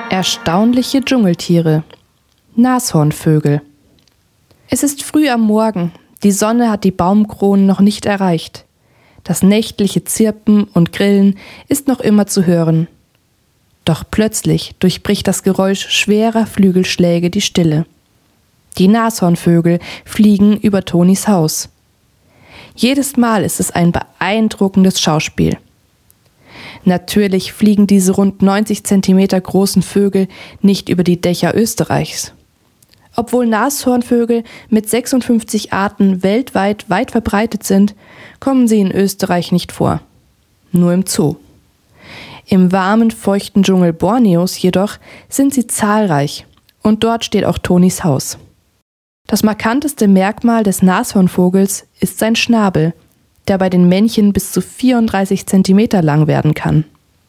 Erstaunliche Dschungeltiere. Nashornvögel. Es ist früh am Morgen, die Sonne hat die Baumkronen noch nicht erreicht. Das nächtliche Zirpen und Grillen ist noch immer zu hören. Doch plötzlich durchbricht das Geräusch schwerer Flügelschläge die Stille. Die Nashornvögel fliegen über Tonis Haus. Jedes Mal ist es ein beeindruckendes Schauspiel. Natürlich fliegen diese rund 90 Zentimeter großen Vögel nicht über die Dächer Österreichs. Obwohl Nashornvögel mit 56 Arten weltweit weit verbreitet sind, kommen sie in Österreich nicht vor. Nur im Zoo. Im warmen, feuchten Dschungel Borneos jedoch sind sie zahlreich und dort steht auch Tonis Haus. Das markanteste Merkmal des Nashornvogels ist sein Schnabel, der bei den Männchen bis zu 34 Zentimeter lang werden kann.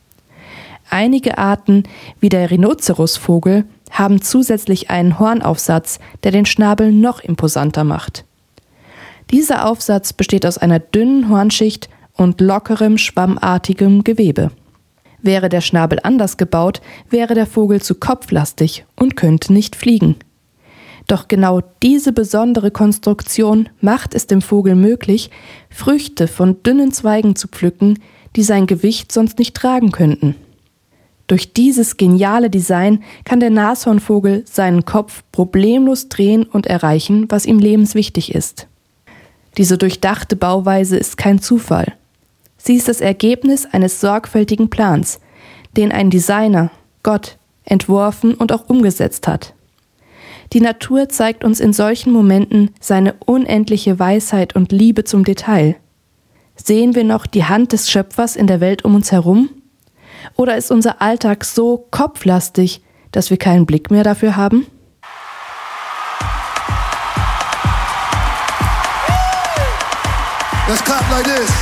Einige Arten, wie der Rhinocerosvogel, haben zusätzlich einen Hornaufsatz, der den Schnabel noch imposanter macht. Dieser Aufsatz besteht aus einer dünnen Hornschicht und lockerem, schwammartigem Gewebe. Wäre der Schnabel anders gebaut, wäre der Vogel zu kopflastig und könnte nicht fliegen. Doch genau diese besondere Konstruktion macht es dem Vogel möglich, Früchte von dünnen Zweigen zu pflücken, die sein Gewicht sonst nicht tragen könnten. Durch dieses geniale Design kann der Nashornvogel seinen Kopf problemlos drehen und erreichen, was ihm lebenswichtig ist. Diese durchdachte Bauweise ist kein Zufall. Sie ist das Ergebnis eines sorgfältigen Plans, den ein Designer, Gott, entworfen und auch umgesetzt hat. Die Natur zeigt uns in solchen Momenten seine unendliche Weisheit und Liebe zum Detail. Sehen wir noch die Hand des Schöpfers in der Welt um uns herum? Oder ist unser Alltag so kopflastig, dass wir keinen Blick mehr dafür haben? Let's clap like this.